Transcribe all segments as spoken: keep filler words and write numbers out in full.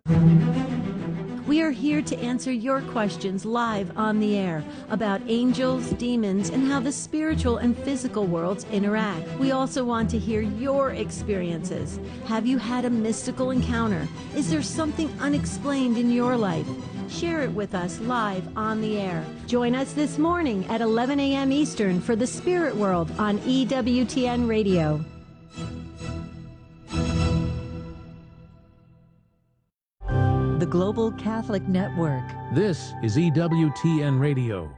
We are here to answer your questions live on the air about angels, demons, and how the spiritual and physical worlds interact. We also want to hear your experiences. Have you had a mystical encounter? Is there something unexplained in your life? Share it with us live on the air. Join us this morning at eleven a.m. Eastern for The Spirit World on E W T N Radio. The Global Catholic Network. This is E W T N Radio.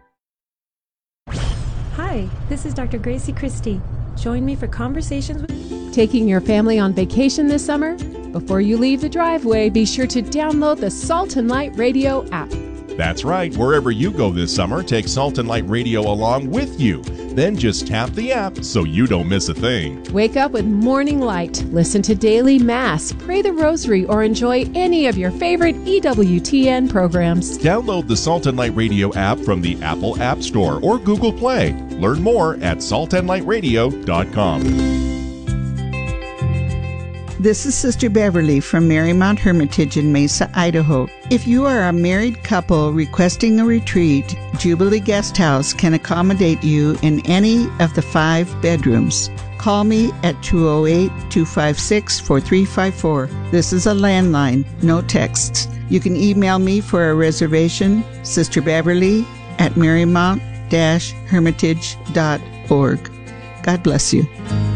Hi, this is Doctor Gracie Christie. Join me for conversations with... Taking your family on vacation this summer? Before you leave the driveway, be sure to download the Salt and Light Radio app. That's right. Wherever you go this summer, take Salt and Light Radio along with you. Then just tap the app so you don't miss a thing. Wake up with Morning Light, listen to Daily Mass, pray the Rosary, or enjoy any of your favorite E W T N programs. Download the Salt and Light Radio app from the Apple App Store or Google Play. Learn more at salt and light radio dot com. This is Sister Beverly from Marymount Hermitage in Mesa, Idaho. If you are a married couple requesting a retreat, Jubilee Guest House can accommodate you in any of the five bedrooms. Call me at two oh eight, two five six, four three five four. This is a landline, no texts. You can email me for a reservation, Sister Beverly at marymount dash hermitage dot org. God bless you.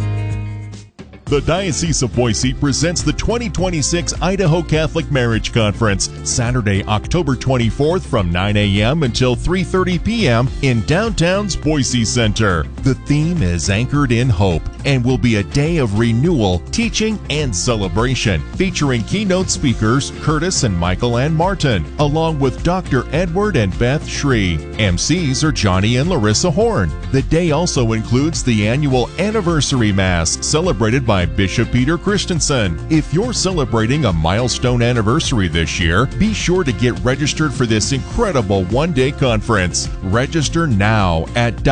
The Diocese of Boise presents the twenty twenty-six Idaho Catholic Marriage Conference, Saturday, October twenty-fourth from nine a.m. until three thirty p.m. in downtown's Boise Center. The theme is Anchored in Hope and will be a day of renewal, teaching, and celebration, featuring keynote speakers Curtis and Michael Ann Martin, along with Doctor Edward and Beth Shree. M Cs are Johnny and Larissa Horn. The day also includes the annual Anniversary Mass, celebrated by Bishop Peter Christensen. If you're celebrating a milestone anniversary this year, be sure to get registered for this incredible one-day conference. Register now at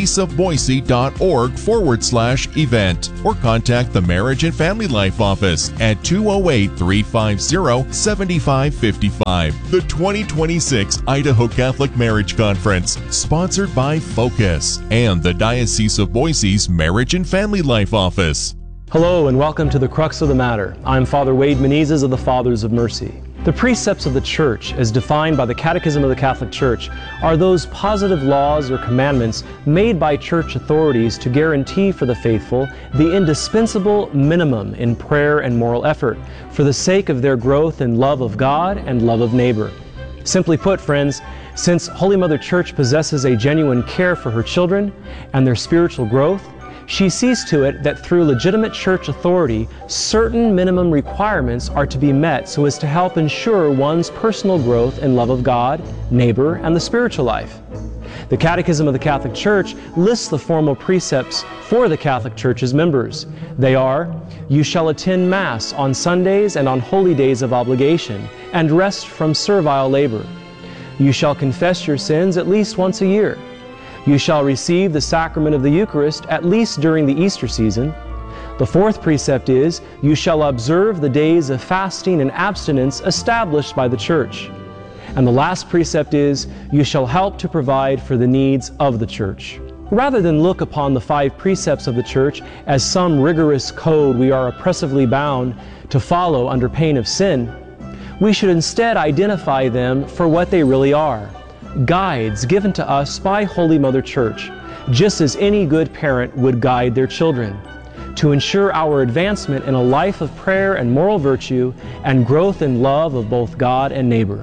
dioceseofboise.org forward slash event or contact the Marriage and Family Life Office at two oh eight, three five zero, seven five five five. The twenty twenty-six Idaho Catholic Marriage Conference, sponsored by Focus and the Diocese of Boise's Marriage and Family Life Office. Hello and welcome to The Crux of the Matter. I'm Father Wade Menezes of the Fathers of Mercy. The precepts of the Church, as defined by the Catechism of the Catholic Church, are those positive laws or commandments made by Church authorities to guarantee for the faithful the indispensable minimum in prayer and moral effort for the sake of their growth in love of God and love of neighbor. Simply put, friends, since Holy Mother Church possesses a genuine care for her children and their spiritual growth, she sees to it that through legitimate church authority, certain minimum requirements are to be met so as to help ensure one's personal growth in love of God, neighbor, and the spiritual life. The Catechism of the Catholic Church lists the formal precepts for the Catholic Church's members. They are, you shall attend Mass on Sundays and on holy days of obligation, and rest from servile labor. You shall confess your sins at least once a year. You shall receive the sacrament of the Eucharist at least during the Easter season. The fourth precept is, you shall observe the days of fasting and abstinence established by the Church. And the last precept is, you shall help to provide for the needs of the Church. Rather than look upon the five precepts of the Church as some rigorous code we are oppressively bound to follow under pain of sin, we should instead identify them for what they really are. Guides given to us by Holy Mother Church, just as any good parent would guide their children, to ensure our advancement in a life of prayer and moral virtue and growth in love of both God and neighbor.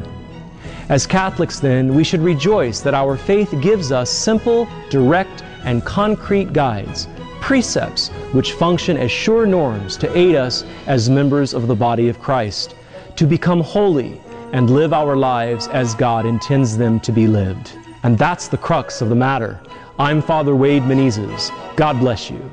As Catholics, then, we should rejoice that our faith gives us simple, direct, and concrete guides, precepts which function as sure norms to aid us as members of the body of Christ, to become holy and live our lives as God intends them to be lived. And that's the crux of the matter. I'm Father Wade Menezes. God bless you.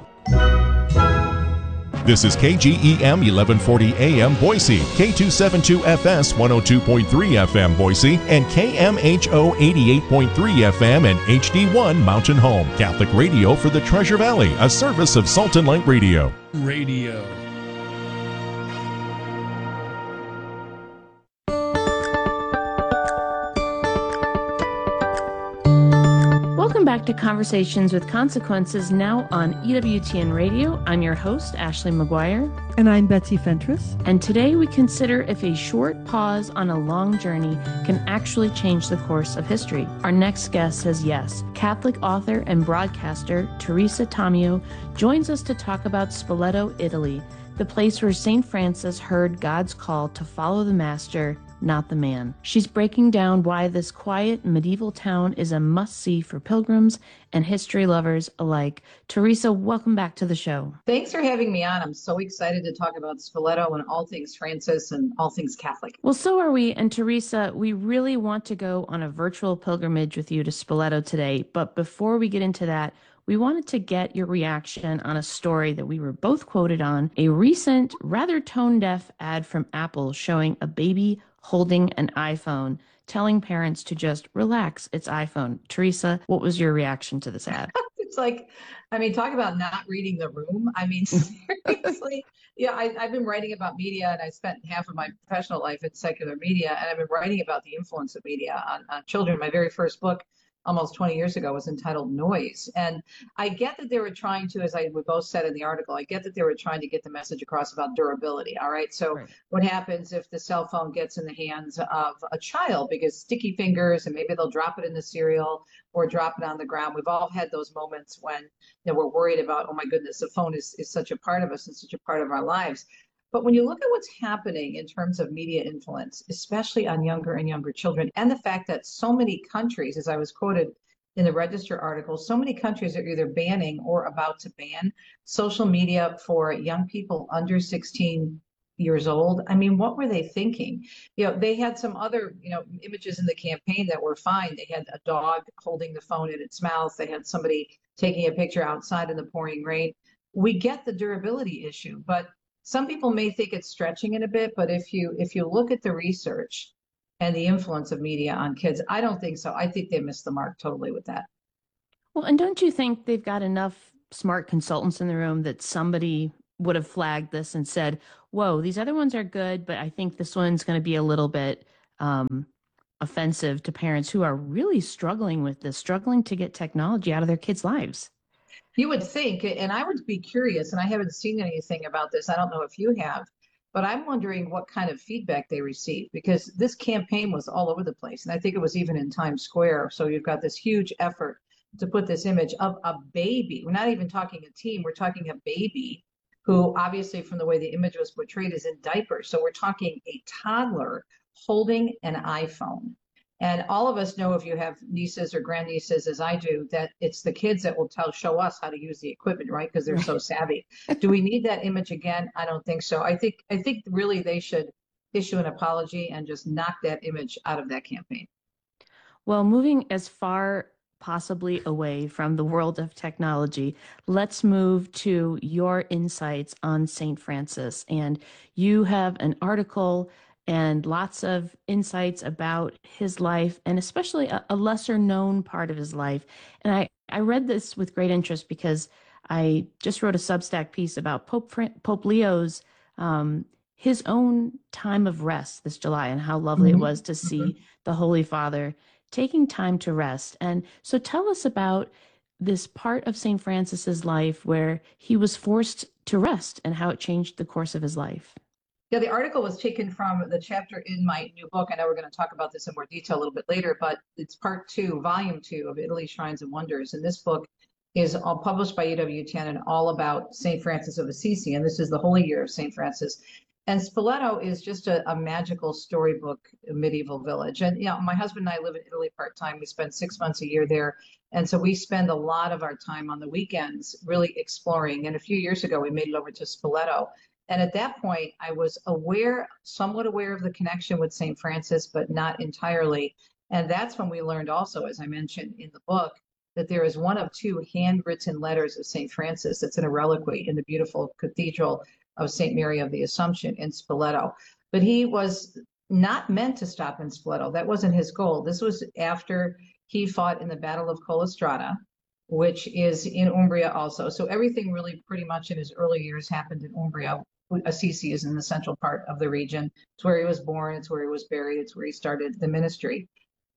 This is K G E M eleven forty A M Boise, K two seventy-two F S one oh two point three F M Boise, and K M H O eighty-eight point three F M and H D one Mountain Home. Catholic radio for the Treasure Valley, a service of Salt and Light Radio. Radio. Welcome back to Conversations with Consequences, now on E W T N Radio. I'm your host, Ashley McGuire. And I'm Betsy Fentress. And today we consider if a short pause on a long journey can actually change the course of history. Our next guest says yes. Catholic author and broadcaster Teresa Tomeo joins us to talk about Spoleto, Italy, the place where Saint Francis heard God's call to follow the master, not the man. She's breaking down why this quiet medieval town is a must-see for pilgrims and history lovers alike. Teresa, welcome back to the show. Thanks for having me on. I'm so excited to talk about Spoleto and all things Francis and all things Catholic. Well, so are we. And Teresa, we really want to go on a virtual pilgrimage with you to Spoleto today. But before we get into that, we wanted to get your reaction on a story that we were both quoted on, a recent, rather tone-deaf ad from Apple showing a baby holding an iPhone, telling parents to just relax, it's iPhone. Teresa, what was your reaction to this ad? It's like, I mean, talk about not reading the room. I mean, seriously. Yeah, I, I've been writing about media, and I spent half of my professional life in secular media, and I've been writing about the influence of media on, on children. My very first book, almost twenty years ago, was entitled Noise. And I get that they were trying to, as I we both said in the article, I get that they were trying to get the message across about durability. All right. So right. What happens if the cell phone gets in the hands of a child, because sticky fingers, and maybe they'll drop it in the cereal or drop it on the ground. We've all had those moments when, you know, we're worried about, oh my goodness, the phone is, is such a part of us and such a part of our lives. But when you look at what's happening in terms of media influence, especially on younger and younger children, and the fact that so many countries, as I was quoted in the Register article, so many countries are either banning or about to ban social media for young people under sixteen years old. I mean, what were they thinking? You know, they had some other, you know, images in the campaign that were fine. They had a dog holding the phone in its mouth. They had somebody taking a picture outside in the pouring rain. We get the durability issue, but some people may think it's stretching it a bit, but if you if you look at the research and the influence of media on kids, I don't think so. I think they missed the mark totally with that. Well, and don't you think they've got enough smart consultants in the room that somebody would have flagged this and said, whoa, these other ones are good, but I think this one's going to be a little bit um, offensive to parents who are really struggling with this, struggling to get technology out of their kids' lives? You would think, and I would be curious, and I haven't seen anything about this. I don't know if you have, but I'm wondering what kind of feedback they received, because this campaign was all over the place. And I think it was even in Times Square. So you've got this huge effort to put this image of a baby. We're not even talking a teen. We're talking a baby who, obviously, from the way the image was portrayed, is in diapers. So we're talking a toddler holding an iPhone. And all of us know, if you have nieces or grandnieces, as I do, that it's the kids that will tell, show us how to use the equipment, right? Because they're so savvy. Do we need that image again? I don't think so. I think, I think really they should issue an apology and just knock that image out of that campaign. Well, moving as far possibly away from the world of technology, let's move to your insights on Saint Francis. And you have an article and lots of insights about his life, and especially a, a lesser known part of his life. And I, I read this with great interest because I just wrote a Substack piece about Pope, Pope Leo's, um, his own time of rest this July, and how lovely mm-hmm. it was to see mm-hmm. the Holy Father taking time to rest. And so tell us about this part of Saint Francis's life where he was forced to rest and how it changed the course of his life. Yeah, the article was taken from the chapter in my new book. I know we're going to talk about this in more detail a little bit later, but it's part two, volume two of Italy, Shrines and Wonders. And this book is all published by E W T N and all about Saint Francis of Assisi. And this is the holy year of Saint Francis. And Spoleto is just a, a magical storybook medieval village. And, you know, my husband and I live in Italy part-time. We spend six months a year there. And so we spend a lot of our time on the weekends really exploring. And a few years ago, we made it over to Spoleto. And at that point, I was aware, somewhat aware of the connection with Saint Francis, but not entirely. And that's when we learned also, as I mentioned in the book, that there is one of two handwritten letters of Saint Francis that's in a reliquary in the beautiful cathedral of Saint Mary of the Assumption in Spoleto. But he was not meant to stop in Spoleto. That wasn't his goal. This was after he fought in the Battle of Collestrata, which is in Umbria also. So everything really pretty much in his early years happened in Umbria. Assisi is in the central part of the region. It's where he was born. It's where he was buried. It's where he started the ministry.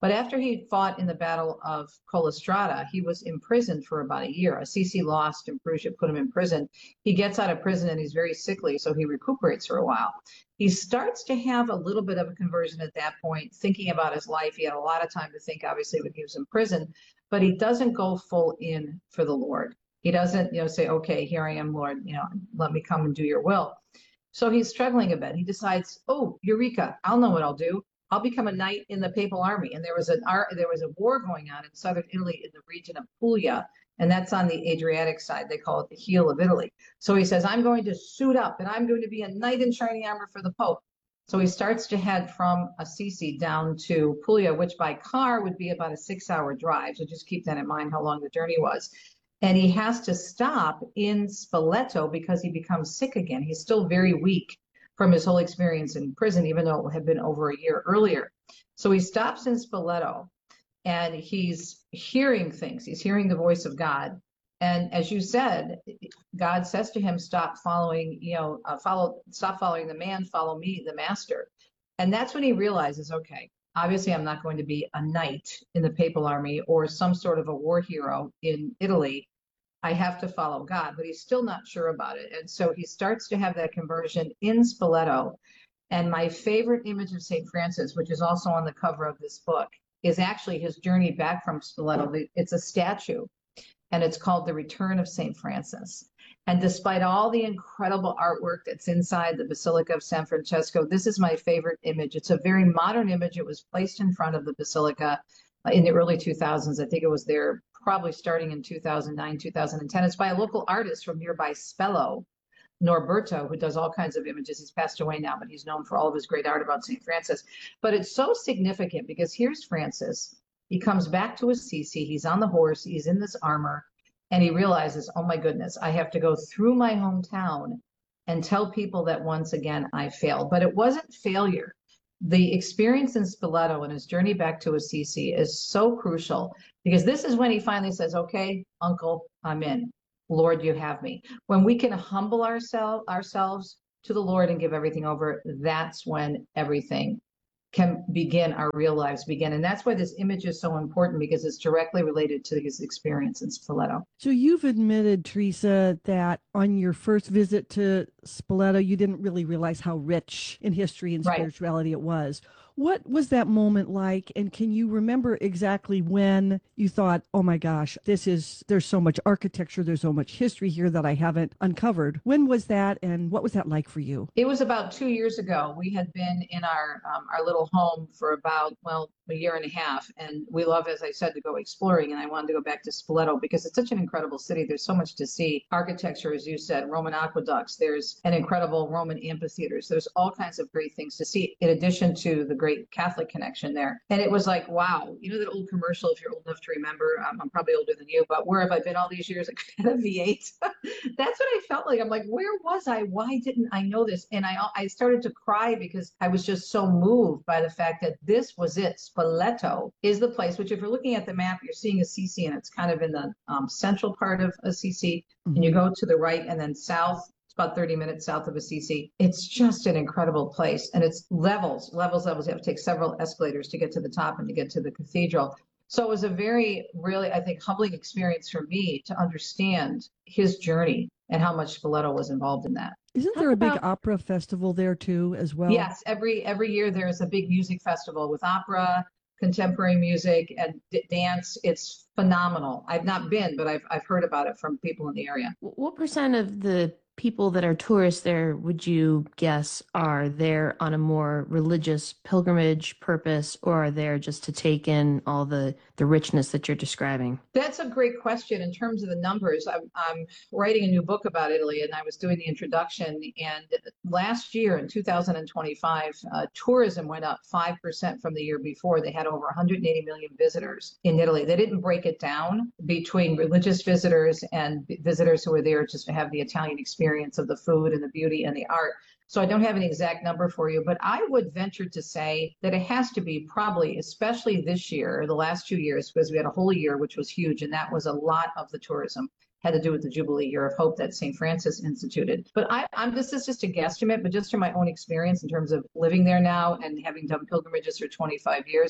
But after he fought in the Battle of Colastrata, he was imprisoned for about a year. Assisi lost and Perugia put him in prison. He gets out of prison and he's very sickly, so he recuperates for a while. He starts to have a little bit of a conversion at that point, thinking about his life. He had a lot of time to think, obviously, when he was in prison, but he doesn't go full in for the Lord. He doesn't, you know, say, okay, here I am, Lord, you know, let me come and do your will. So he's struggling a bit. He decides, oh, Eureka, I'll know what I'll do. I'll become a knight in the papal army. And there was an there was a war going on in southern Italy in the region of Puglia, and that's on the Adriatic side. They call it the heel of Italy. So he says, I'm going to suit up and I'm going to be a knight in shining armor for the Pope. So he starts to head from Assisi down to Puglia, which by car would be about a six hour drive. So just keep that in mind, how long the journey was. And he has to stop in Spoleto because he becomes sick again. He's still very weak from his whole experience in prison, even though it had been over a year earlier. So he stops in Spoleto and he's hearing things. He's hearing the voice of God. And as you said, God says to him, stop following, you know, uh, follow, stop following the man, follow me, the master. And that's when he realizes, okay, obviously I'm not going to be a knight in the papal army or some sort of a war hero in Italy. I have to follow God, but he's still not sure about it. And so he starts to have that conversion in Spoleto. And my favorite image of Saint Francis, which is also on the cover of this book, is actually his journey back from Spoleto. It's a statue, and it's called The Return of Saint Francis. And despite all the incredible artwork that's inside the Basilica of San Francesco, this is my favorite image. It's a very modern image. It was placed in front of the Basilica in the early two thousands. I think it was there probably starting in two thousand nine, two thousand ten. It's by a local artist from nearby Spello, Norberto, who does all kinds of images. He's passed away now, but he's known for all of his great art about Saint Francis. But it's so significant because here's Francis. He comes back to Assisi. He's on the horse. He's in this armor. And he realizes, oh my goodness, I have to go through my hometown and tell people that once again I failed. But it wasn't failure. The experience in Spoleto and his journey back to Assisi is so crucial because this is when he finally says, okay, uncle, I'm in. Lord, you have me. When we can humble ourselves ourselves to the Lord and give everything over, that's when everything can begin, our real lives begin. And that's why this image is so important because it's directly related to his experience in Spoleto. So you've admitted, Teresa, that on your first visit to Spoleto, you didn't really realize how rich in history and spirituality right. it was. What was that moment like? And can you remember exactly when you thought, oh my gosh, this is, there's so much architecture, there's so much history here that I haven't uncovered. When was that and what was that like for you? It was about two years ago. We had been in our, um, our little home for about, well, a year and a half. And we love, as I said, to go exploring. And I wanted to go back to Spoleto because it's such an incredible city. There's so much to see. Architecture, as you said, Roman aqueducts. There's an incredible Roman amphitheaters. There's all kinds of great things to see in addition to the great Catholic connection there. And it was like, wow, you know that old commercial, if you're old enough to remember, um, I'm probably older than you, but where have I been all these years? At a V eight. That's what I felt like. I'm like, where was I? Why didn't I know this? And I, I started to cry because I was just so moved by the fact that this was it. Spoleto is the place, which if you're looking at the map, you're seeing Assisi and it's kind of in the um, central part of Assisi. Mm-hmm. And you go to the right and then south, about thirty minutes south of Assisi. It's just an incredible place. And it's levels, levels, levels. You have to take several escalators to get to the top and to get to the cathedral. So it was a very, really, I think, humbling experience for me to understand his journey and how much Spoleto was involved in that. Isn't there a big opera festival there too, as well? Yes, every every year there's a big music festival with opera, contemporary music, and d- dance. It's phenomenal. I've not been, but I've I've heard about it from people in the area. What percent of the people that are tourists there, would you guess, are there on a more religious pilgrimage purpose, or are there just to take in all the, the richness that you're describing? That's a great question in terms of the numbers. I'm, I'm writing a new book about Italy, and I was doing the introduction. And last year, in two thousand twenty-five, uh, tourism went up five percent from the year before. They had over one hundred eighty million visitors in Italy. They didn't break it down between religious visitors and visitors who were there just to have the Italian experience of the food and the beauty and the art. So I don't have an exact number for you, but I would venture to say that it has to be probably, especially this year, or the last two years, because we had a whole year, which was huge, and that was a lot of the tourism had to do with the Jubilee Year of Hope that Saint Francis instituted. But I, I'm this is just a guesstimate, but just from my own experience in terms of living there now and having done pilgrimages for twenty-five years,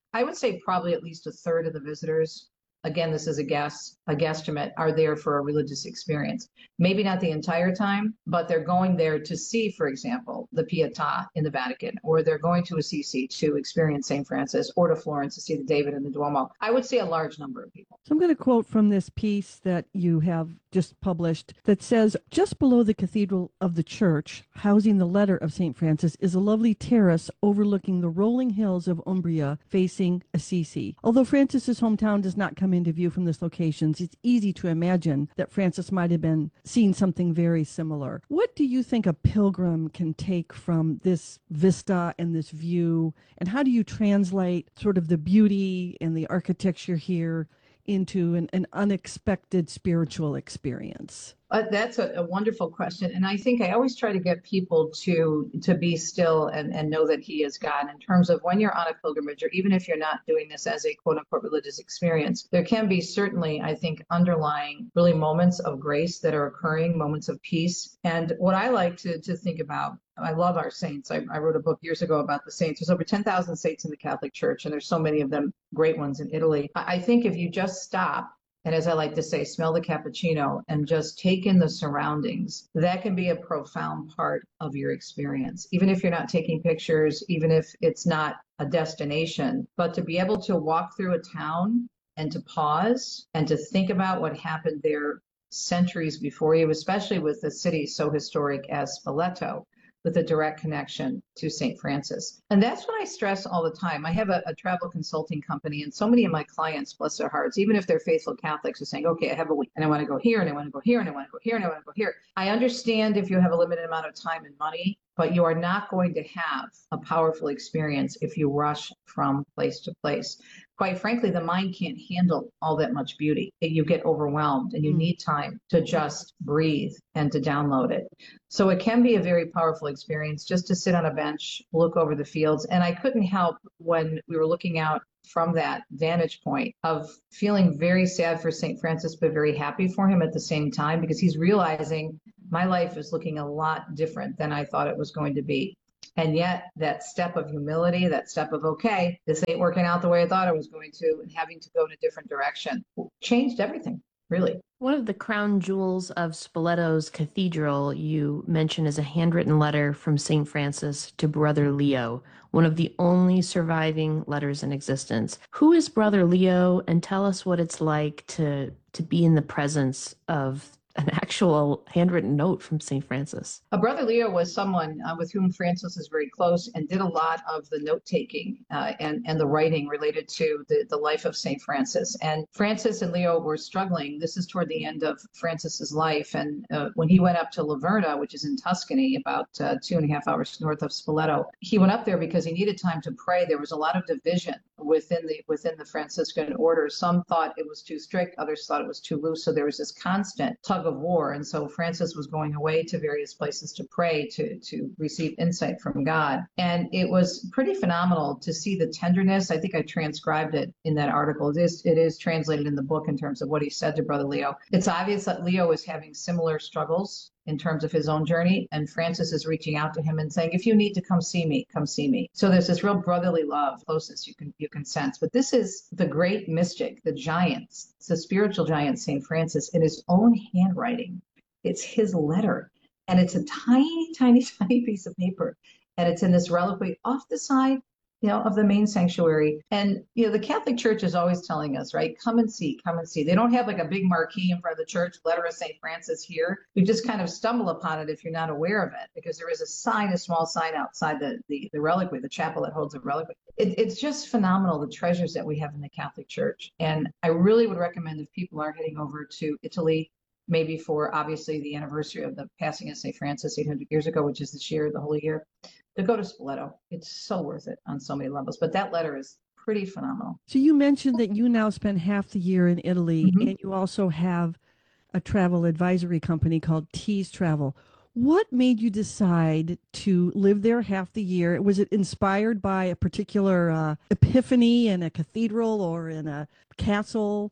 I would say probably at least a third of the visitors, again, this is a guess, a guesstimate, are there for a religious experience. Maybe not the entire time, but they're going there to see, for example, the Pietà in the Vatican, or they're going to Assisi to experience Saint Francis, or to Florence to see the David and the Duomo. I would say a large number of people. So I'm going to quote from this piece that you have just published that says, just below the Cathedral of the church, housing the letter of Saint Francis, is a lovely terrace overlooking the rolling hills of Umbria facing Assisi. Although Francis's hometown does not come into view from this location, it's easy to imagine that Francis might have been seeing something very similar. What do you think a pilgrim can take from this vista and this view, and how do you translate sort of the beauty and the architecture here into an, an unexpected spiritual experience? Uh, that's a, a wonderful question. And I think I always try to get people to to be still and, and know that he is God, in terms of when you're on a pilgrimage, or even if you're not doing this as a quote unquote religious experience, there can be certainly, I think, underlying really moments of grace that are occurring, moments of peace. And what I like to, to think about, I love our saints. I, I wrote a book years ago about the saints. There's over ten thousand saints in the Catholic Church, and there's so many of them, great ones in Italy. I, I think if you just stop, and as I like to say, smell the cappuccino and just take in the surroundings, that can be a profound part of your experience. Even if you're not taking pictures, even if it's not a destination, but to be able to walk through a town and to pause and to think about what happened there centuries before you, especially with a city so historic as Spoleto, with a direct connection to Saint Francis. And that's what I stress all the time. I have a, a travel consulting company, and so many of my clients, bless their hearts, even if they're faithful Catholics, are saying, okay, I have a week and I want to go here and I want to go here and I want to go here and I want to go here. I understand if you have a limited amount of time and money, but you are not going to have a powerful experience if you rush from place to place. Quite frankly, the mind can't handle all that much beauty. You get overwhelmed, and you need time to just breathe and to download it. So it can be a very powerful experience just to sit on a bench, look over the fields. And I couldn't help, when we were looking out from that vantage point, of feeling very sad for Saint Francis, but very happy for him at the same time, because he's realizing my life is looking a lot different than I thought it was going to be. And yet that step of humility, that step of, okay, this ain't working out the way I thought it was going to, and having to go in a different direction, changed everything, really. One of the crown jewels of Spoleto's cathedral you mention is a handwritten letter from Saint Francis to Brother Leo, one of the only surviving letters in existence. Who is Brother Leo, and tell us what it's like to, to be in the presence of an actual handwritten note from Saint Francis. Uh, Brother Leo was someone uh, with whom Francis is very close, and did a lot of the note-taking uh, and, and the writing related to the, the life of Saint Francis. And Francis and Leo were struggling. This is toward the end of Francis's life. And uh, when he went up to Laverna, which is in Tuscany, about uh, two and a half hours north of Spoleto, he went up there because he needed time to pray. There was a lot of division within the within the Franciscan order. Some thought it was too strict, others thought it was too loose. So there was this constant tug of war. And so Francis was going away to various places to pray, to, to receive insight from God. And it was pretty phenomenal to see the tenderness. I think I transcribed it in that article. It is, it is translated in the book in terms of what he said to Brother Leo. It's obvious that Leo is having similar struggles in terms of his own journey, and Francis is reaching out to him and saying, if you need to come see me, come see me. So there's this real brotherly love, closeness you can you can sense. But this is the great mystic, the giant, it's the spiritual giant, Saint Francis, in his own handwriting. It's his letter, and it's a tiny, tiny, tiny piece of paper, and it's in this reliquary off the side, you know, of the main sanctuary. And, you know, the Catholic Church is always telling us, right, come and see, come and see. They don't have like a big marquee in front of the church, letter of Saint Francis here. You just kind of stumble upon it if you're not aware of it, because there is a sign, a small sign outside the, the, the reliquary, the chapel that holds the reliquary. It, it's just phenomenal, the treasures that we have in the Catholic Church. And I really would recommend, if people are heading over to Italy, maybe for obviously the anniversary of the passing of Saint Francis eight hundred years ago, which is this year, the Holy Year, to go to Spoleto. It's so worth it on so many levels. But that letter is pretty phenomenal. So you mentioned that you now spend half the year in Italy, mm-hmm. and you also have a travel advisory company called Tease Travel. What made you decide to live there half the year? Was it inspired by a particular uh, epiphany in a cathedral or in a castle?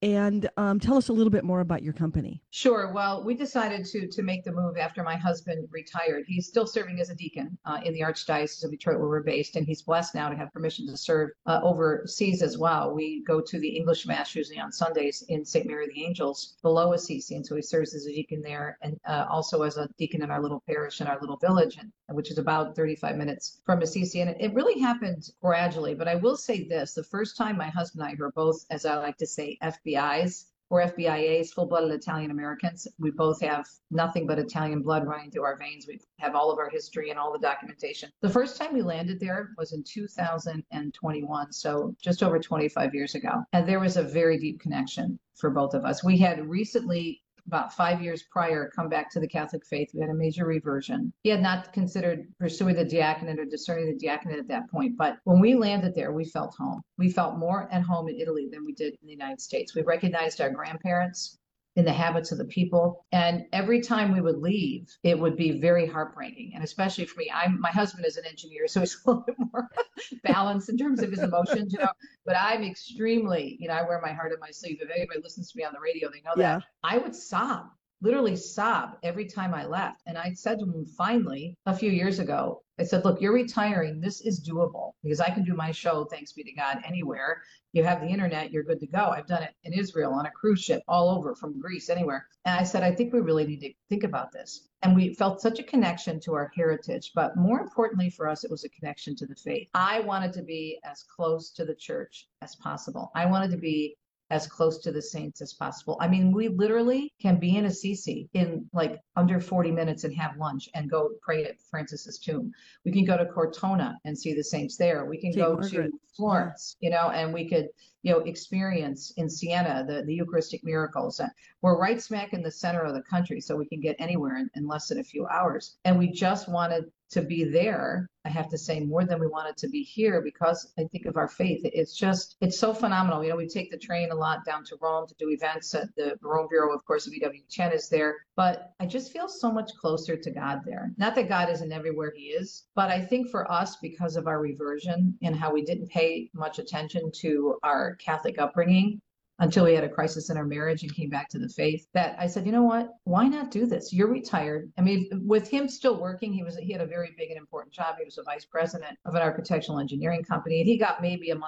and um, tell us a little bit more about your company. Sure. Well, we decided to to make the move after my husband retired. He's still serving as a deacon uh, in the Archdiocese of Detroit, where we're based, and he's blessed now to have permission to serve uh, overseas as well. We go to the English Mass usually on Sundays in Saint Mary of the Angels below Assisi, and so he serves as a deacon there, and uh, also as a deacon in our little parish in our little village, and, which is about thirty-five minutes from Assisi. And it, it really happened gradually. But I will say this: the first time my husband and I were both, as I like to say, F B Is, or F B I As, full-blooded Italian Americans. We both have nothing but Italian blood running through our veins. We have all of our history and all the documentation. The first time we landed there was in two thousand twenty-one, so just over twenty-five years ago. And there was a very deep connection for both of us. We had recently, about five years prior, come back to the Catholic faith. We had a major reversion. He had not considered pursuing the diaconate or discerning the diaconate at that point. But when we landed there, we felt home. We felt more at home in Italy than we did in the United States. We recognized our grandparents in the habits of the people. And every time we would leave, it would be very heartbreaking. And especially for me, I'm, my husband is an engineer, so he's a little bit more balanced in terms of his emotions, you know, but I'm extremely, you know, I wear my heart on my sleeve. If anybody listens to me on the radio, they know Yeah. that. I would sob, literally sob every time I left. And I said to him finally a few years ago, I said, look, you're retiring. This is doable because I can do my show, thanks be to God, anywhere. You have the internet, you're good to go. I've done it in Israel, on a cruise ship, all over, from Greece, anywhere. And I said, I think we really need to think about this. And we felt such a connection to our heritage, but more importantly for us, it was a connection to the faith. I wanted to be as close to the church as possible. I wanted to be as close to the saints as possible. I mean, we literally can be in Assisi in like under forty minutes and have lunch and go pray at Francis's tomb. We can go to Cortona and see the saints there. We can Saint go Margaret. to Florence, you know, and we could, you know, experience in Siena the, the Eucharistic miracles. And we're right smack in the center of the country, so we can get anywhere in, in less than a few hours. And we just wanted to be there, I have to say, more than we wanted to be here, because I think of our faith. It's just, it's so phenomenal. You know, we take the train a lot down to Rome to do events at the Rome Bureau, of course, of E W T N is there. But I just feel so much closer to God there. Not that God isn't everywhere he is, but I think for us, because of our reversion and how we didn't pay much attention to our Catholic upbringing, until we had a crisis in our marriage and came back to the faith, that I said, you know what, why not do this? You're retired. I mean, with him still working, he was he had a very big and important job. He was a vice president of an architectural engineering company, and he got maybe a month